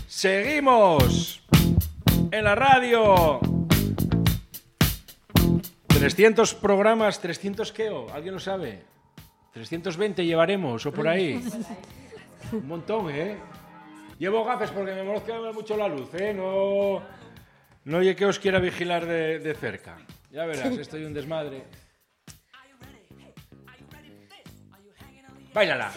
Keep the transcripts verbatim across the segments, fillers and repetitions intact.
Seguimos en la radio. trescientos programas, trescientos qué, o ¿alguien lo sabe? trescientos veinte llevaremos, o por ahí. Un montón, ¿eh? Llevo gafas porque me molesta mucho la luz, ¿eh? No, no oye que os quiera vigilar de, de cerca. Ya verás, estoy un desmadre. Báilala.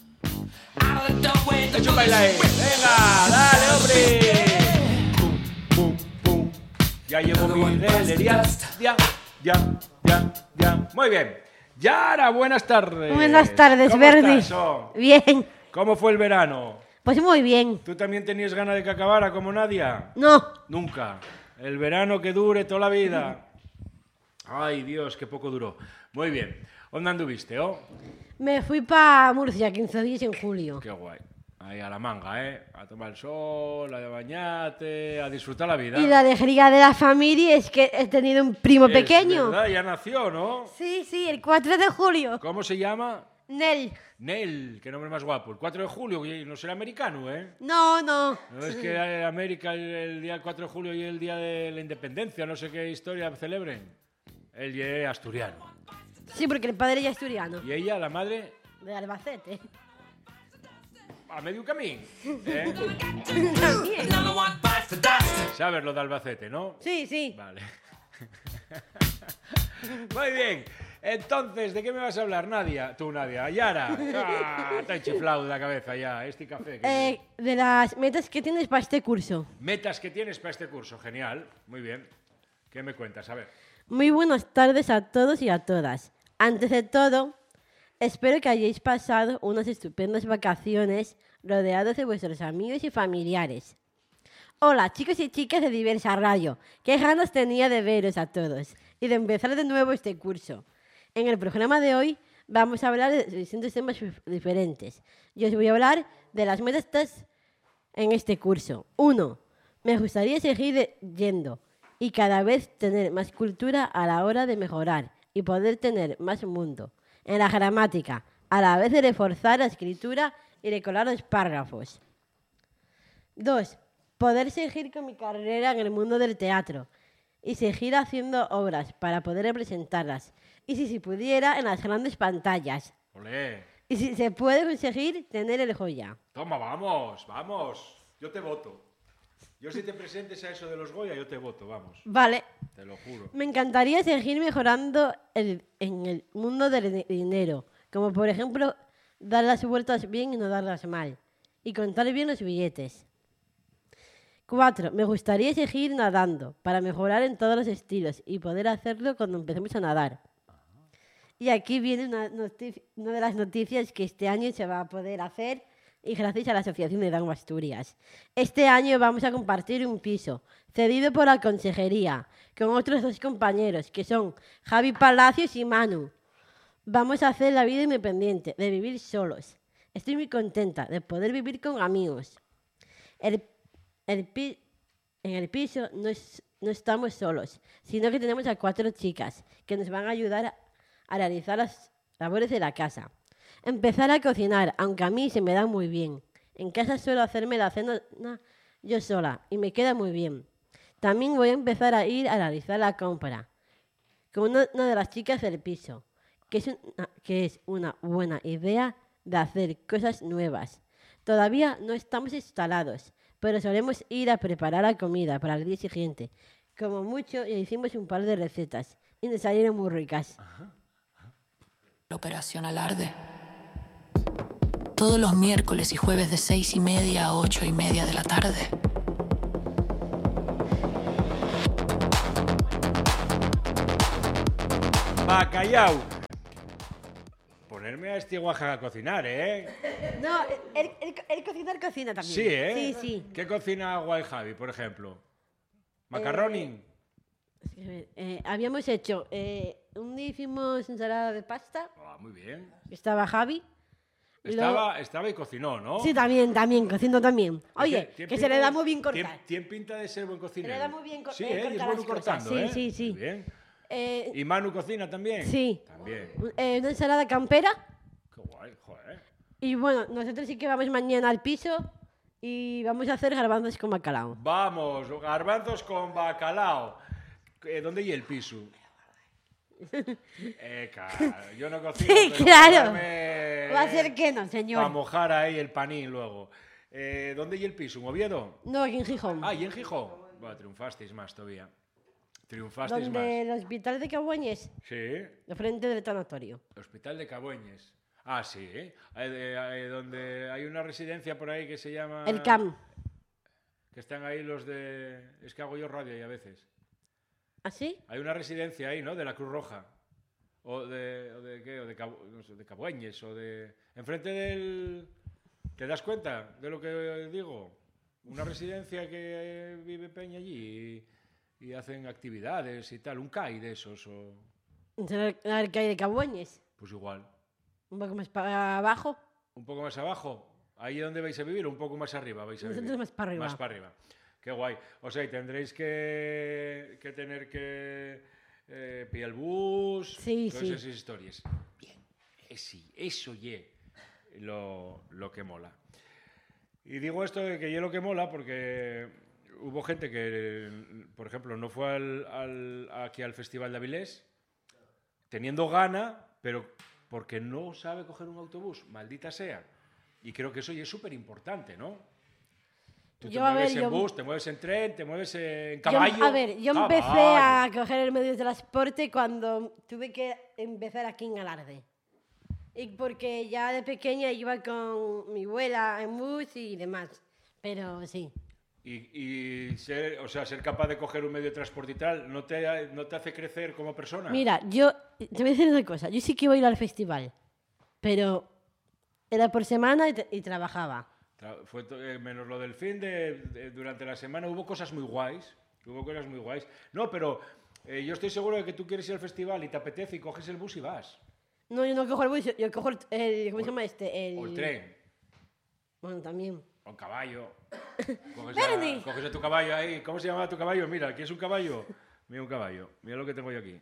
Hecho baila ahí. Venga, dale, hombre. Pum, pum, pum. Ya llevo mi galería. Ya, ya, ya, ya. Muy bien. Yara, buenas tardes. Buenas tardes, ¿Cómo Bernie. estás, oh? Bien. ¿Cómo fue el verano? Pues muy bien. ¿Tú también tenías ganas de que acabara como Nadia? No. Nunca. El verano que dure toda la vida. Ay, Dios, qué poco duró. Muy bien. ¿Dónde anduviste, oh? Me fui para Murcia quince días en julio. Qué guay. Ahí a la manga, ¿eh? A tomar el sol, a bañarte, a disfrutar la vida. Y la alegría de la familia es que he tenido un primo Es pequeño. verdad, ya nació, ¿no? Sí, sí, el cuatro de julio. ¿Cómo se llama? Nel. Nel, qué nombre más guapo. El cuatro de julio, no será americano, ¿eh? No, no. No es que en América el, el día cuatro de julio y el día de la independencia, no sé qué historia celebren. Él es asturiano. Sí, porque el padre ya es asturiano. ¿Y ella, la madre? De Albacete. A medio camino, ¿eh? También. ¿Sabes lo de Albacete, no? Sí, sí. Vale. Muy bien. Entonces, ¿de qué me vas a hablar, Nadia? Tú, Nadia. Yara. Ah, te he chiflado de la cabeza ya. Este café. que- Eh, de las metas que tienes para este curso. Metas que tienes para este curso. Genial. Muy bien. ¿Qué me cuentas? A ver. Muy buenas tardes a todos y a todas. Antes de todo, espero que hayáis pasado unas estupendas vacaciones rodeados de vuestros amigos y familiares. Hola, chicos y chicas de Diversa Radio. Qué ganas tenía de veros a todos y de empezar de nuevo este curso. En el programa de hoy vamos a hablar de distintos temas dif- diferentes. Yo os voy a hablar de las metas en este curso. Uno, me gustaría seguir de- yendo y cada vez tener más cultura a la hora de mejorar y poder tener más mundo en la gramática, a la vez de reforzar la escritura y recolar los párrafos. Dos, poder seguir con mi carrera en el mundo del teatro y seguir haciendo obras para poder representarlas. Y si se pudiera, en las grandes pantallas. Olé. Y si se puede conseguir, tener el Goya. Toma, vamos, vamos. Yo te voto. Yo si te presentes a eso de los Goya, yo te voto, vamos. Vale. Te lo juro. Me encantaría seguir mejorando el- en el mundo del di- dinero, como por ejemplo dar las vueltas bien y no darlas mal, y contar bien los billetes. Cuatro, me gustaría seguir nadando para mejorar en todos los estilos y poder hacerlo cuando empecemos a nadar. Y aquí viene una, notici- una de las noticias que este año se va a poder hacer y gracias a la Asociación de Dango Asturias. Este año vamos a compartir un piso cedido por la consejería con otros dos compañeros que son Javi Palacios y Manu. Vamos a hacer la vida independiente, de vivir solos. Estoy muy contenta de poder vivir con amigos. El, el pi- en el piso no, es- no estamos solos, sino que tenemos a cuatro chicas que nos van a ayudar a, a realizar las labores de la casa. Empezar a cocinar, aunque a mí se me da muy bien. En casa suelo hacerme la cena na, yo sola y me queda muy bien. También voy a empezar a ir a realizar la compra con una, una de las chicas del piso, que es, una, que es una buena idea de hacer cosas nuevas. Todavía no estamos instalados, pero solemos ir a preparar la comida para el día siguiente. Como mucho, ya hicimos un par de recetas y nos salieron muy ricas. La Operación Alarde. Todos los miércoles y jueves de seis y media a ocho y media de la tarde. Bacallao. Ponerme a este Oaxaca a cocinar, ¿eh? No, el, el, el cocinar cocina también. Sí, ¿eh? Sí, sí. ¿Qué cocina Guay Javi, por ejemplo? ¿Macaroni? Eh, eh, habíamos hecho, eh, un día hicimos ensalada de pasta, Ah, muy bien. estaba Javi. y luego- Estaba, estaba y cocinó, ¿no? Sí, también, también, cocino también. Es Oye, tiene que se pinta le da de- muy bien tiene- cortar. Tiene pinta de ser buen cocinero. Se le da muy bien co- Sí, eh, ¿eh? Y es cortar bueno las cosas. cortando, Sí, ¿eh? sí, sí. Muy bien. Eh, ¿Y Manu cocina también? Sí. También. eh, una ensalada campera. Qué guay, joder. Y bueno, nosotros sí que vamos mañana al piso Y vamos a hacer garbanzos con bacalao. Vamos, garbanzos con bacalao. Eh, ¿Dónde y el piso? Eh, claro, yo no cocino. Sí, pero claro. ponerme- Va a ser que no, Para señor. mojar ahí el panín luego. Eh, ¿Dónde y el piso? ¿En Oviedo? No, aquí en Gijón. Ah, ¿y en Gijón? Bueno, triunfasteis más todavía. Triunfasteis Donde más. el hospital de Cabueñes, Sí, de frente del tanatorio. Hospital de Cabueñes. Ah, sí, ¿eh? Hay de- hay donde hay una residencia por ahí que se llama... El C A M. Que están ahí los de... Es que hago yo radio ahí a veces. ¿Así? Hay una residencia ahí, ¿no? De la Cruz Roja. O de... O de ¿qué? O de, Cabo- no sé, de Cabueñes o de... Enfrente del... ¿Te das cuenta de lo que digo? Una residencia que vive Peña allí y, y hacen actividades y tal. Un C A I de esos o... El que hay de Cabueñes. Pues igual. Un poco más para abajo. Un poco más abajo. Ahí donde vais a vivir, un poco más arriba vais a Nosotros vivir. más para arriba. Más para arriba. Qué guay. O sea, y tendréis que, que tener que eh, pillar el bus, Sí, todas sí. esas historias. Bien, Esi, eso ye lo, lo que mola. Y digo esto de que ye lo que mola porque hubo gente que, por ejemplo, no fue al, al- aquí al Festival de Avilés teniendo gana, pero porque no sabe coger un autobús, maldita sea. Y creo que eso ya es súper importante, ¿no? Tú te Yo, a mueves ver, en yo- bus, te mueves en tren, te mueves en Yo- caballo. a ver, yo empecé a coger el medio de transporte cuando tuve que empezar aquí en Alarde. Y porque ya de pequeña iba con mi abuela en bus y demás. Pero sí. Y, y ser, o sea, ser capaz de coger un medio de transporte y tal, ¿no te, no te hace crecer como persona? Mira, yo te voy a decir una cosa. Yo sí que iba a ir al festival. Pero era por semana y, tra- y trabajaba. Tra- Fue to- eh, menos lo del fin de, de- durante la semana hubo cosas muy guays, hubo cosas muy guays. No, pero eh, yo estoy seguro de que tú quieres ir al festival y te apetece y coges el bus y vas. No, yo no cojo el bus, yo, yo cojo el, el- ¿cómo se llama este? El, O el tren, Bueno, también. o el caballo. Coges Bernie. a, coges a tu caballo ahí. ¿Cómo se llama tu caballo? Mira, ¿aquí es un caballo? Mira un caballo. Mira lo que tengo yo aquí.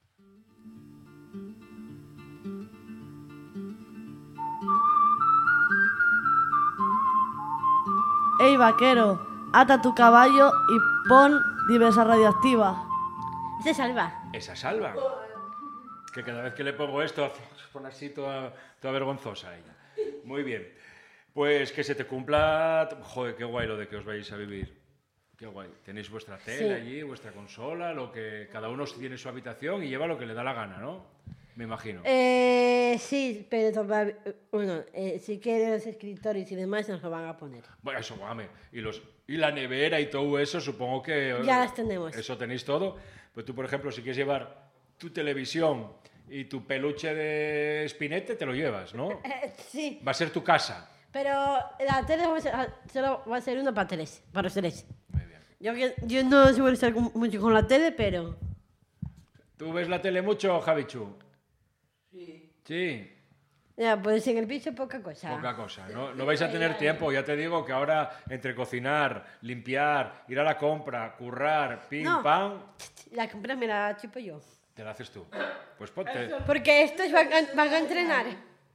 Ey, vaquero, ata tu caballo y pon diversa radioactiva. Ese es Alba. Esa salva. Que cada vez que le pongo esto, se pone así toda, toda vergonzosa ella. Muy bien. Pues que se te cumpla... Joder, qué guay lo de que os vais a vivir. Qué guay. Tenéis vuestra tele Sí. allí, vuestra consola, lo que cada uno tiene su habitación y lleva lo que le da la gana, ¿no? Me imagino. Eh, sí, pero todavía- bueno, eh, sí que los escritores y demás nos lo van a poner. Bueno, eso, guame. Y, los, y la nevera y todo eso, supongo que... Ya las tenemos. Eso tenéis todo. Pues tú, por ejemplo, si quieres llevar tu televisión y tu peluche de espinete, te lo llevas, ¿no? Eh, sí, Va a ser tu casa. pero la tele va a ser, solo va a ser una para tres, para los tres. Muy bien. Yo, que- yo no suelo estar con- mucho con la tele, pero ¿Tú ves la tele mucho, Javichu? Sí. Sí, ya, pues en el piso poca cosa. poca cosa. No, no vais a tener tiempo. Ya te digo que ahora entre cocinar, limpiar, ir a la compra, currar, pim, No. pam, La compra me la chupo yo. te la haces tú. Pues ponte... Porque estos van a, van a entrenar.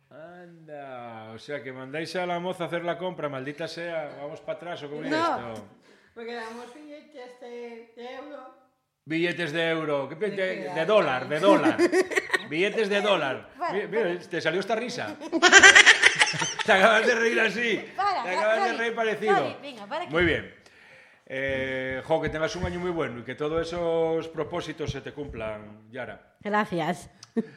Anda, o sea que mandáis a la moza a hacer la compra, maldita sea, vamos para atrás o cómo es No. esto. Porque damos billetes de, de euro. Billetes de euro, ¿qué pe- de, de dólar, de dólar. Billetes de dólar. Mira, mira, te salió esta risa. Te acabas de reír así. Para, Te acabas de Javi, reír parecido. Javi, venga, para aquí. Muy bien. Eh, jo, que tengas un año muy bueno y que todos esos propósitos se te cumplan, Yara. Gracias.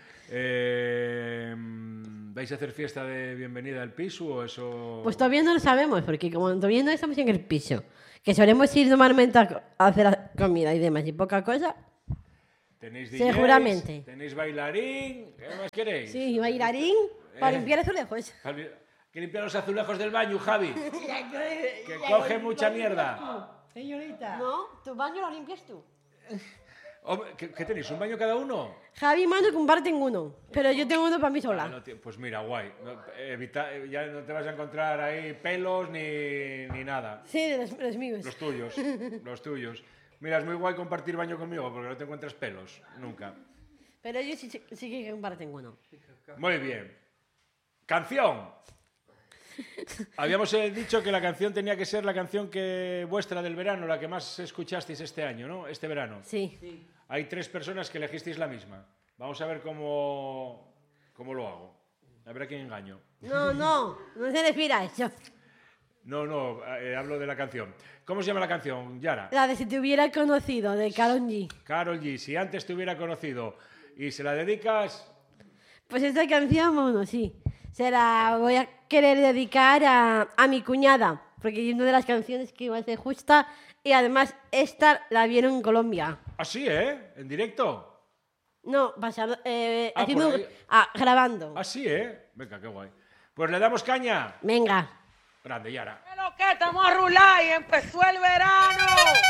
Eh, ¿Vais a hacer fiesta de bienvenida al piso o eso? Pues todavía no lo sabemos, porque como todavía no estamos en el piso, que solemos ir normalmente a co- a hacer la comida y demás, y poca cosa. ¿Tenéis D Js? Seguramente. ¿Tenéis bailarín? ¿Qué más queréis? Sí, bailarín para Eh. limpiar azulejos. Javi, que limpiar los azulejos del baño, Javi. Que coge mucha mierda. Señorita. No, tu baño lo limpias tú. Hombre, ¿Qué, qué tenéis? ¿Un baño cada uno? Javi y Manu comparten uno, pero yo tengo uno para mí Ah, sola. no, tío, pues mira, guay. No, evita- ya no te vas a encontrar ahí pelos ni, ni nada. Sí, los, los míos. Los tuyos, los tuyos. Mira, es muy guay compartir baño conmigo porque no te encuentras pelos, nunca. Pero ellos sí, sí sí que comparten uno. Muy bien. Canción. Habíamos eh, dicho que la canción tenía que ser la canción que vuestra del verano, la que más escuchasteis este año, ¿no? Este verano. Sí. Hay tres personas que elegisteis la misma. Vamos a ver cómo, cómo lo hago. A ver a quién engaño. No, no, no se refiere a eso. No, no, eh, hablo de la canción. ¿Cómo se llama la canción, Yara? La de Si te hubiera conocido, de Karol G. Karol G, si antes te hubiera conocido y se la dedicas... Pues esta canción, bueno, sí. Se la voy a querer dedicar a, a mi cuñada, porque es una de las canciones que más me gusta y además esta la vieron en Colombia. Así, ¿eh? ¿En directo? No, pasado, eh, Ah, haciendo, por ahí. ah, grabando. Así, ¿eh? Venga, qué guay. Pues le damos caña. Venga. Grande, Yara. Lo que estamos a rular y empezó el verano.